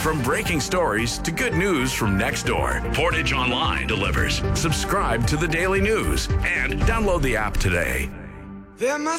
From breaking stories to good news from next door, Portage Online delivers. Subscribe to the Daily News and download the app today. There must